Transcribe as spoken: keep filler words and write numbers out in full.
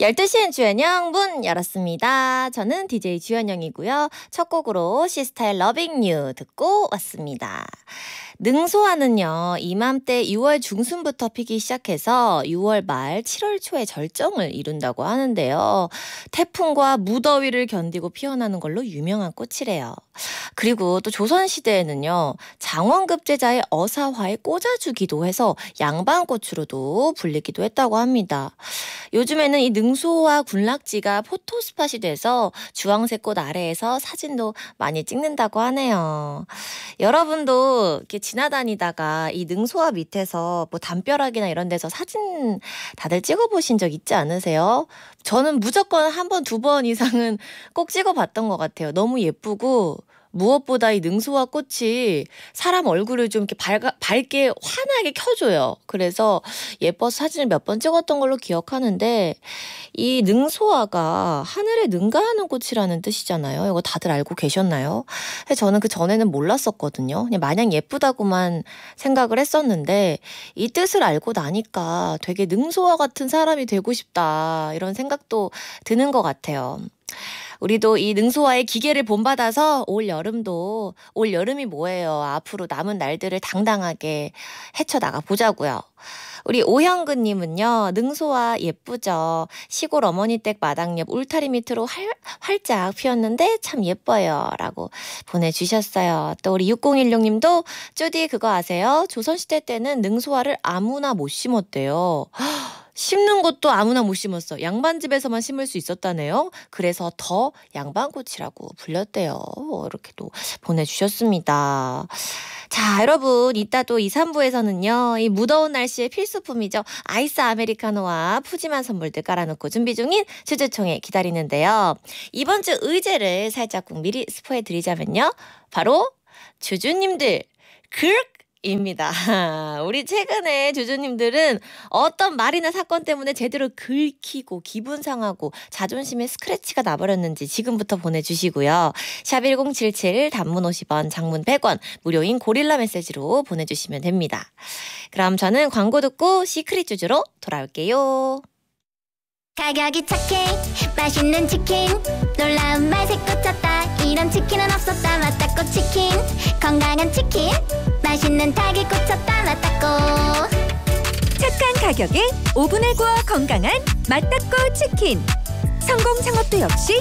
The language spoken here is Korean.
열두 시엔 주현영 문 열었습니다. 저는 디제이 주현영이고요. 첫 곡으로 시스타의 러빙 유 듣고 왔습니다. 능소화는요, 이맘때 유월 중순부터 피기 시작해서 유월 말 칠월 초에 절정을 이룬다고 하는데요. 태풍과 무더위를 견디고 피어나는 걸로 유명한 꽃이래요. 그리고 또 조선시대에는요, 장원급제자의 어사화에 꽂아주기도 해서 양반꽃으로도 불리기도 했다고 합니다. 요즘에는 이 능소화 군락지가 포토스팟이 돼서 주황색 꽃 아래에서 사진도 많이 찍는다고 하네요. 여러분도 이렇게 지나다니다가 이 능소화 밑에서 뭐 담벼락이나 이런 데서 사진 다들 찍어보신 적 있지 않으세요? 저는 무조건 한 번, 두 번 이상은 꼭 찍어봤던 것 같아요. 너무 예쁘고 무엇보다 이 능소화 꽃이 사람 얼굴을 좀 이렇게 밝아, 밝게 환하게 켜줘요. 그래서 예뻐서 사진을 몇 번 찍었던 걸로 기억하는데, 이 능소화가 하늘에 능가하는 꽃이라는 뜻이잖아요. 이거 다들 알고 계셨나요? 저는 그 전에는 몰랐었거든요. 그냥 마냥 예쁘다고만 생각을 했었는데, 이 뜻을 알고 나니까 되게 능소화 같은 사람이 되고 싶다, 이런 생각도 드는 것 같아요. 우리도 이 능소화의 기계를 본받아서 올 여름도, 올 여름이 뭐예요? 앞으로 남은 날들을 당당하게 헤쳐나가 보자고요. 우리 오형근님은요, 능소화 예쁘죠? 시골 어머니 댁 마당 옆 울타리 밑으로 활, 활짝 피었는데 참 예뻐요, 라고 보내주셨어요. 또 우리 육공일육님도 쪼디 그거 아세요? 조선시대 때는 능소화를 아무나 못 심었대요. 심는 것도 아무나 못 심었어. 양반집에서만 심을 수 있었다네요. 그래서 더 양반꽃이라고 불렸대요. 이렇게 또 보내주셨습니다. 자, 여러분, 이따 또 이, 삼 부에서는요, 이 무더운 날씨의 필수품이죠. 아이스 아메리카노와 푸짐한 선물들 깔아놓고 준비 중인 주주총회 기다리는데요. 이번 주 의제를 살짝 미리 스포해드리자면요, 바로 주주님들 긁! 입니다. 우리 최근에 주주님들은 어떤 말이나 사건 때문에 제대로 긁히고 기분 상하고 자존심에 스크래치가 나버렸는지 지금부터 보내주시고요. 샵 일공칠칠 단문 오십 원, 장문 백 원, 무료인 고릴라 메시지로 보내주시면 됩니다. 그럼 저는 광고 듣고 시크릿 주주로 돌아올게요. 가격이 착해 맛있는 치킨 놀라운 맛에 꽂혔다 이런 치킨은 없었다 맛다꼬 치킨 건강한 치킨 맛있는 닭에 꽂혔다 맛다꼬 착한 가격에 오븐에 구워 건강한 맛다꼬 치킨 성공 창업도 역시